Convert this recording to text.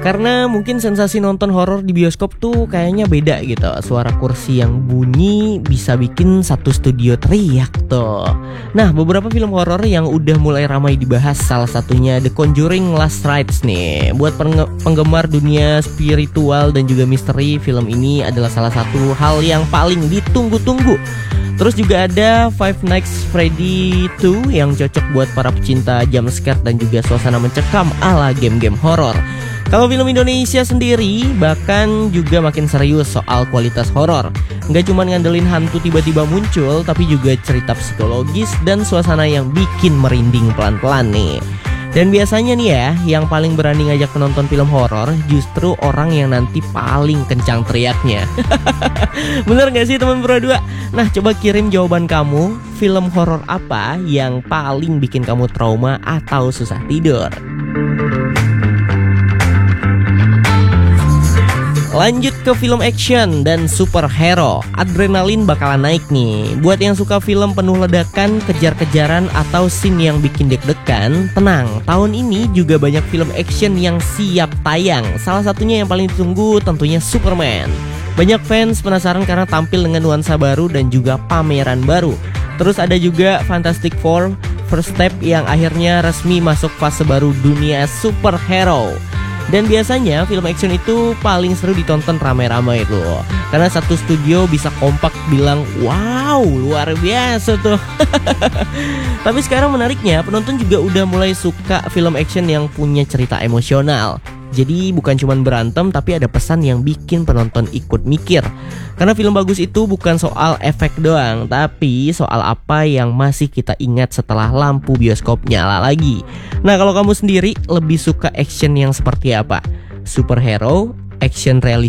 Karena mungkin sensasi nonton horor di bioskop tuh kayaknya beda gitu. Suara kursi yang bunyi bisa bikin satu studio teriak tuh. Nah, beberapa film horor yang udah mulai ramai dibahas, salah satunya The Conjuring Last Rites nih. Buat penggemar dunia spiritual dan juga misteri, film ini adalah salah satu hal yang paling ditunggu-tunggu. Terus juga ada Five Nights Freddy 2 yang cocok buat para pecinta jumpscare dan juga suasana mencekam ala game-game horor. Kalau film Indonesia sendiri bahkan juga makin serius soal kualitas horor. Nggak cuma ngandelin hantu tiba-tiba muncul, tapi juga cerita psikologis dan suasana yang bikin merinding pelan-pelan nih. Dan biasanya nih ya, yang paling berani ngajak penonton film horor justru orang yang nanti paling kencang teriaknya. Bener gak sih teman berdua? Nah, coba kirim jawaban kamu. Film horor apa yang paling bikin kamu trauma atau susah tidur? Lanjut ke film action dan superhero. Adrenalin bakalan naik nih. Buat yang suka film penuh ledakan, kejar-kejaran, atau scene yang bikin deg-degan, tenang, tahun ini juga banyak film action yang siap tayang. Salah satunya yang paling ditunggu tentunya Superman. Banyak fans penasaran karena tampil dengan nuansa baru dan juga pameran baru. Terus ada juga Fantastic Four First Step yang akhirnya resmi masuk fase baru dunia superhero. Dan biasanya film action itu paling seru ditonton rame-rame loh, karena satu studio bisa kompak bilang wow luar biasa tuh. Tapi sekarang menariknya, penonton juga udah mulai suka film action yang punya cerita emosional. Jadi bukan cuma berantem, tapi ada pesan yang bikin penonton ikut mikir. Karena film bagus itu bukan soal efek doang, tapi soal apa yang masih kita ingat setelah lampu bioskop nyala lagi. Nah, kalau kamu sendiri lebih suka action yang seperti apa? Superhero, action realistis,